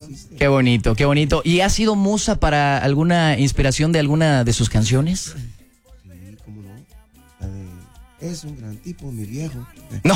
existe. Qué bonito, qué bonito. ¿Y ha sido musa para alguna inspiración de alguna de sus canciones? Sí, cómo no. La de, es un gran tipo, mi viejo. No.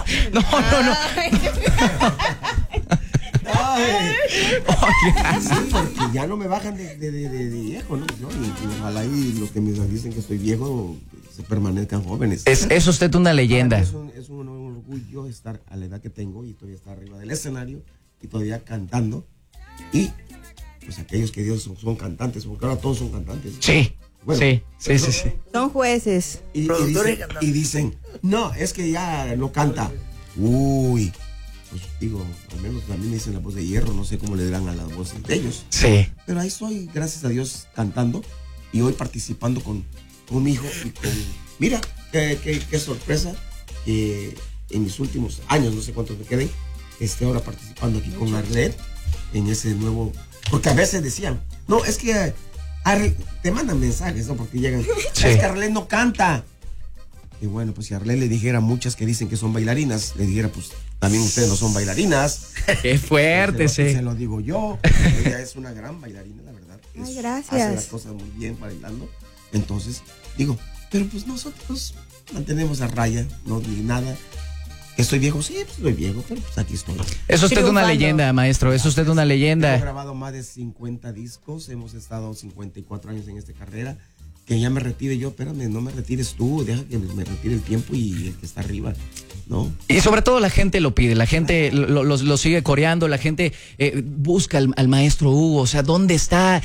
Sí, porque ya no me bajan de viejo, ¿no? Y ojalá y los que me dicen que estoy viejo se permanezcan jóvenes. Es usted una leyenda. Es un orgullo estar a la edad que tengo y todavía estar arriba del escenario y todavía cantando. Y pues aquellos que Dios son cantantes, porque ahora todos son cantantes. Sí, bueno, sí. Son jueces. Y dicen, no, es que ya no canta. Uy, pues digo, al menos también dicen la voz de hierro, no sé cómo le dirán a las voces de ellos. Sí. Pero ahí estoy, gracias a Dios, cantando y hoy participando con mi hijo y con... Mira, qué sorpresa que en mis últimos años, no sé cuántos me queden, esté ahora participando aquí con Arlet en ese nuevo... Porque a veces decían, no, es que te mandan mensajes, ¿no? Porque llegan, Sí. es que Arlet no canta. Y bueno, pues si a Arlet le dijera a muchas que dicen que son bailarinas, le dijera, pues también ustedes no son bailarinas. Qué fuerte, sí. Se lo digo yo. Ella es una gran bailarina, la verdad. Ay, gracias. Hace las cosas muy bien bailando. Entonces, digo, pero pues nosotros mantenemos a raya, no ni nada. ¿Estoy viejo? Sí, pues estoy viejo, pero pues aquí estoy. Es usted una Triunfando. leyenda, maestro. Es usted una Hemos leyenda. grabado más de 50 discos, hemos estado 54 años en esta carrera. Que ya me retire yo, espérame, no me retires tú, deja que me retire el tiempo y el que está arriba, ¿no? Y sobre todo la gente lo pide, la gente lo sigue coreando, la gente busca al maestro Hugo, o sea, ¿dónde está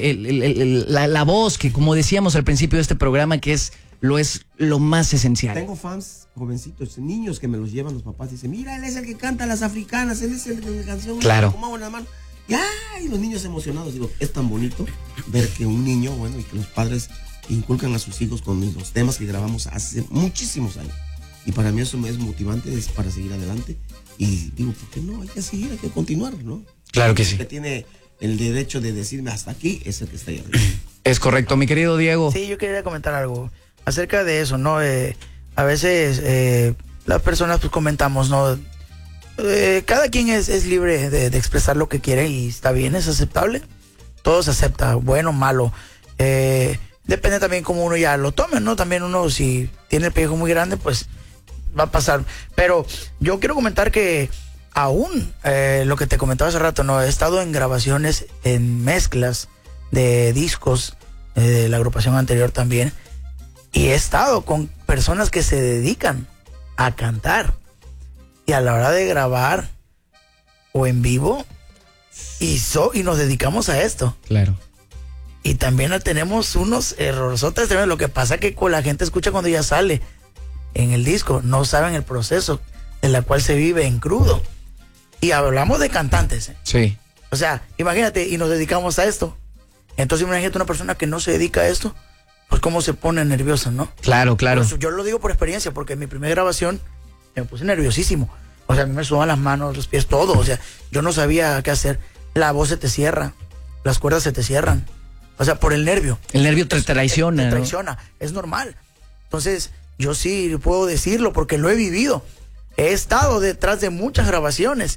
la voz que, como decíamos al principio de este programa, que es lo más esencial? Tengo fans jovencitos, niños que me los llevan los papás, dicen, mira, él es el que canta las africanas, él es el de la canción, Claro. como la mano. Y los niños emocionados, digo, es tan bonito ver que un niño, bueno, y que los padres inculcan a sus hijos con los temas que grabamos hace muchísimos años. Y para mí eso me es motivante, es para seguir adelante. Y digo, ¿por qué no? Hay que seguir, hay que continuar, ¿no? Claro que sí. El que tiene el derecho de decirme hasta aquí es el que está ahí arriba. Es correcto, mi querido Diego. Sí, yo quería comentar algo acerca de eso, ¿no? A veces las personas pues comentamos, ¿no? Cada quien es libre de expresar lo que quiere y está bien, es aceptable. Todo se acepta, bueno, malo. Depende también cómo uno ya lo tome, ¿no? También uno, si tiene el pellejo muy grande, pues va a pasar. Pero yo quiero comentar que aún lo que te comentaba hace rato, ¿no? He estado en grabaciones, en mezclas de discos de la agrupación anterior también. Y he estado con personas que se dedican a cantar. Y a la hora de grabar o en vivo, y nos dedicamos a esto. Claro. Y también tenemos unos errorzotes. Lo que pasa que la gente escucha cuando ya sale en el disco. No saben el proceso en la cual se vive en crudo. Y hablamos de cantantes. Sí. O sea, imagínate, y nos dedicamos a esto. Entonces imagínate una persona que no se dedica a esto, pues cómo se pone nerviosa, ¿no? Claro. Pues yo lo digo por experiencia, porque en mi primera grabación me puse nerviosísimo. O sea, a mí me sudan las manos, los pies, todo. O sea, yo no sabía qué hacer. La voz se te cierra, las cuerdas se te cierran. O sea, por el nervio. El nervio te traiciona. Te ¿no? traiciona, es normal. Entonces, yo sí puedo decirlo porque lo he vivido. He estado detrás de muchas grabaciones.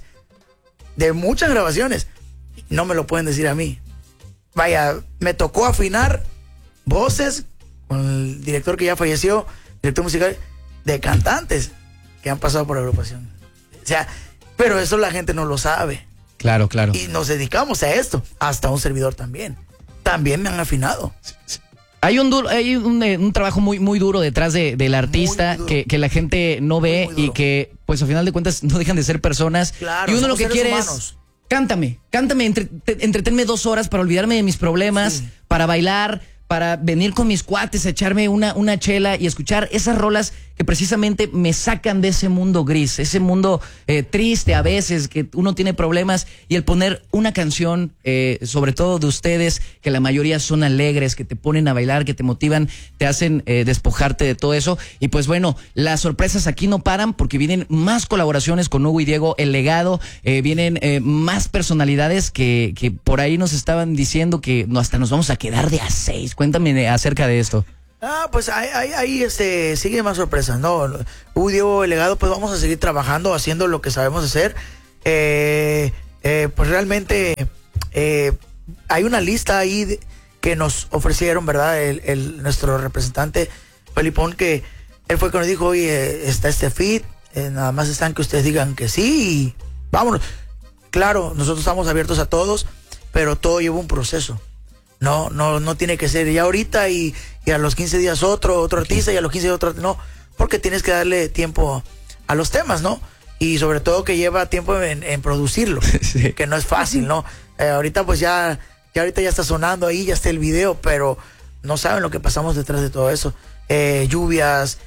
No me lo pueden decir a mí. Vaya, me tocó afinar voces con el director que ya falleció, director musical, de cantantes que han pasado por la agrupación. O sea, pero eso la gente no lo sabe. Claro. Y nos dedicamos a esto, hasta un servidor también. También me han afinado. Hay un trabajo muy duro detrás del artista muy duro. que la gente no ve Muy duro. y que, pues, al final de cuentas no dejan de ser personas. Claro, y uno lo somos que seres quiere humanos. es, cántame, entretenme 2 horas para olvidarme de mis problemas, Sí. para bailar, para venir con mis cuates a echarme una chela y escuchar esas rolas que precisamente me sacan de ese mundo gris, ese mundo triste a veces, que uno tiene problemas, y el poner una canción, sobre todo de ustedes, que la mayoría son alegres, que te ponen a bailar, que te motivan, te hacen despojarte de todo eso. Y pues bueno, las sorpresas aquí no paran, porque vienen más colaboraciones con Hugo y Diego, el legado, vienen más personalidades que por ahí nos estaban diciendo que hasta nos vamos a quedar de a 6. Cuéntame acerca de esto. Pues ahí sigue más sorpresas, ¿no? Diego, el legado, pues vamos a seguir trabajando, haciendo lo que sabemos hacer. pues realmente hay una lista ahí que nos ofrecieron, ¿verdad? Nuestro representante Felipón, que él fue que nos dijo, oye, está este feed, nada más están que ustedes digan que sí y vámonos. Claro, nosotros estamos abiertos a todos, pero todo lleva un proceso. No tiene que ser ya ahorita y a los 15 días otro artista y a los 15 días otro, no, porque tienes que darle tiempo a los temas, ¿no? Y sobre todo que lleva tiempo en producirlo, sí, que no es fácil, ¿no? Ahorita pues ya ahorita ya está sonando ahí, ya está el video, pero no saben lo que pasamos detrás de todo eso. Lluvias,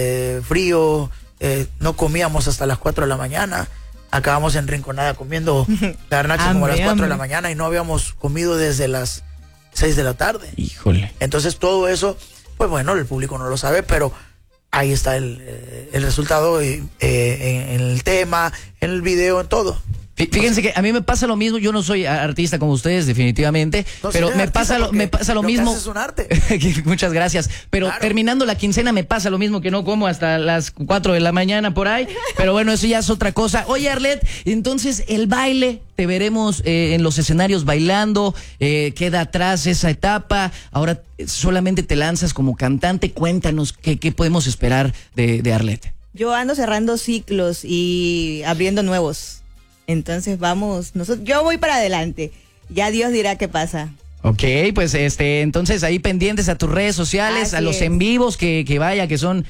frío, no comíamos hasta las 4 de la mañana. Acabamos en Rinconada comiendo garnacha como a las 4 de la mañana y no habíamos comido desde las 6 de la tarde. Híjole. Entonces todo eso, pues bueno, el público no lo sabe, pero ahí está el resultado en el tema, en el video, en todo. Fíjense que a mí me pasa lo mismo. Yo no soy artista como ustedes, definitivamente, no, pero me pasa lo mismo. Que es un arte. Muchas gracias. Pero claro, terminando la quincena me pasa lo mismo, que no como hasta las 4 de la mañana por ahí. Pero bueno, eso ya es otra cosa. Oye, Arlet, entonces el baile, te veremos en los escenarios bailando, queda atrás esa etapa. Ahora solamente te lanzas como cantante. Cuéntanos qué podemos esperar de Arlet. Yo ando cerrando ciclos y abriendo nuevos. Entonces yo voy para adelante. Ya Dios dirá qué pasa. Ok, pues entonces ahí pendientes a tus redes sociales, a los en vivos que vaya, que son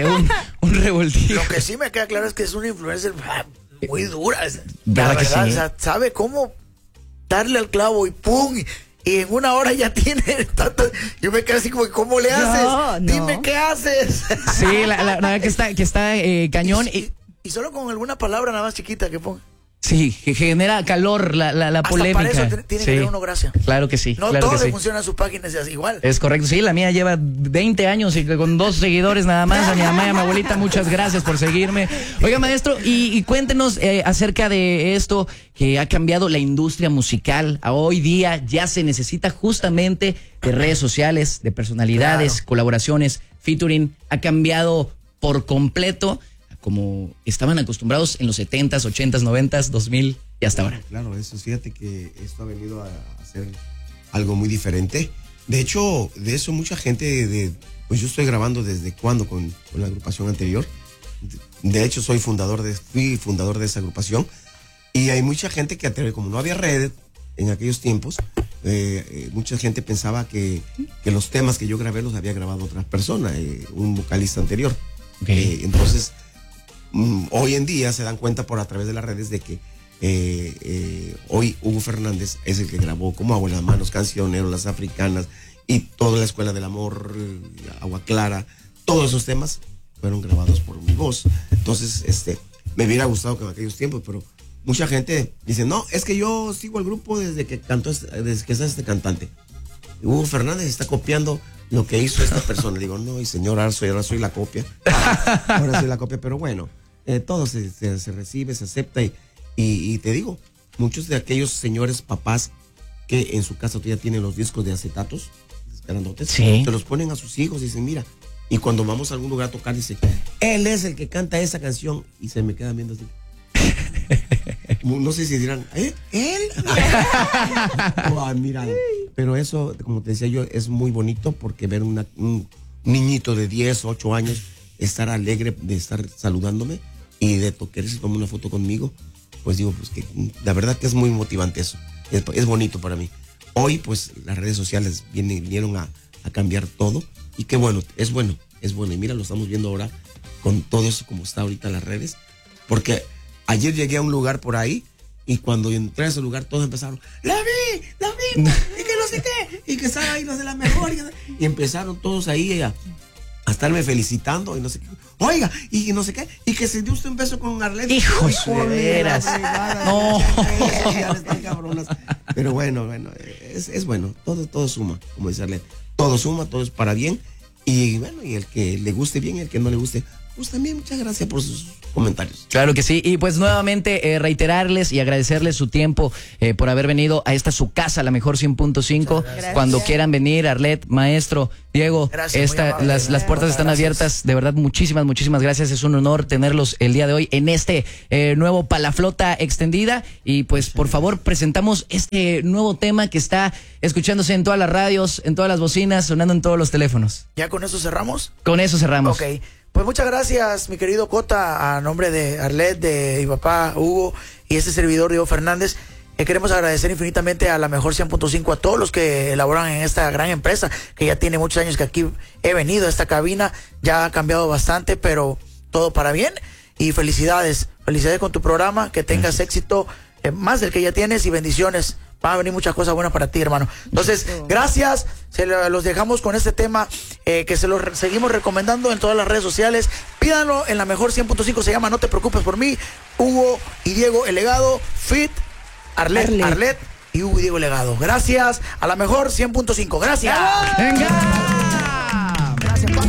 un revoltijo. Lo que sí me queda claro es que es una influencer muy dura. ¿Verdad que sí? O sea, sabe cómo darle al clavo y ¡pum! Y en una hora ya tiene tanto. Yo me quedo así como, ¿cómo le haces? No. Dime qué haces. Sí, la verdad que está cañón. Y solo con alguna palabra nada más chiquita que ponga. Sí, que genera calor la polémica. Para eso tiene que tener uno gracia. Claro que sí. No claro todo que le funciona a sus páginas igual. Es correcto, sí, la mía lleva 20 años y con 2 seguidores nada más. A mi mamá y a mi abuelita, muchas gracias por seguirme. Oiga, maestro, y cuéntenos acerca de esto que ha cambiado la industria musical. A hoy día ya se necesita justamente de redes sociales, de personalidades, claro, colaboraciones, featuring. Ha cambiado por completo, como estaban acostumbrados en los 70s, 80s, 90s, 2000 y hasta ahora. Claro, eso, fíjate que esto ha venido a ser algo muy diferente. De hecho, de eso mucha gente, pues yo estoy grabando desde cuando con la agrupación anterior. De hecho, fui fundador de esa agrupación. Y hay mucha gente que, como no había redes en aquellos tiempos, mucha gente pensaba que los temas que yo grabé los había grabado otras personas, un vocalista anterior. Okay. Entonces, hoy en día se dan cuenta a través de las redes de que hoy Hugo Fernández es el que grabó Como Agua en las Manos, Cancionero, Las Africanas y toda la Escuela del Amor, Agua Clara. Todos esos temas fueron grabados por mi voz. Entonces, me hubiera gustado que en aquellos tiempos, pero mucha gente dice, no, es que yo sigo el grupo desde que está este cantante. Hugo Fernández está copiando lo que hizo esta persona. Digo, no, y señor, ahora soy la copia. Ahora soy la copia, pero bueno, todo se recibe, se acepta y te digo, muchos de aquellos señores papás que en su casa todavía tienen los discos de acetatos, grandotes, sí, se los ponen a sus hijos y dicen, mira, y cuando vamos a algún lugar a tocar, dice, él es el que canta esa canción, y se me quedan viendo así. No sé si dirán, ¿él? Oh, mira, pero eso, como te decía yo, es muy bonito porque ver un niñito de 10, 8 años estar alegre de estar saludándome y de quererse tomar una foto conmigo, pues digo, pues que la verdad que es muy motivante eso, es bonito para mí. Hoy pues las redes sociales vinieron a cambiar todo y qué bueno, es bueno, y mira, lo estamos viendo ahora con todo eso como está ahorita las redes, porque ayer llegué a un lugar por ahí y cuando entré a ese lugar todos empezaron, ¡La vi! Y que no sé qué, y que están ahí los de la mejor, y empezaron todos ahí a estarme felicitando y no sé qué, oiga, y no sé qué, y que se dio usted un beso con Arlet. Hijo de veras. No. Están cabronas. Pero bueno, es bueno, todo suma, como dice Arlet, todo suma, todo es para bien. Y bueno, y el que le guste bien, el que no le guste, pues también muchas gracias por sus comentarios. Claro que sí, y pues nuevamente reiterarles y agradecerles su tiempo por haber venido a esta su casa, la mejor 100.5. Cuando quieran venir, Arlet, maestro, Diego, Gracias, muy amable. las puertas están abiertas. De verdad, muchísimas gracias. Es un honor tenerlos el día de hoy en este nuevo Palaflota extendida. Y pues por favor presentamos este nuevo tema que está escuchándose en todas las radios, en todas las bocinas, sonando en todos los teléfonos. ¿Ya con eso cerramos? Con eso cerramos. Ok. Pues muchas gracias, mi querido Cota, a nombre de Arlet, de mi papá Hugo y este servidor Diego Fernández. Queremos agradecer infinitamente a la mejor 100.5, a todos los que elaboran en esta gran empresa, que ya tiene muchos años que aquí he venido a esta cabina, ya ha cambiado bastante, pero todo para bien. Y felicidades con tu programa, que tengas éxito más del que ya tienes y bendiciones. Van a venir muchas cosas buenas para ti, hermano. Entonces, gracias. Los dejamos con este tema que se los seguimos recomendando en todas las redes sociales. Pídanlo en la mejor 100.5. Se llama No te preocupes por mí. Hugo y Diego El Legado. Fit, Arlet y Hugo y Diego El Legado. Gracias a la mejor 100.5. Gracias. ¡Venga!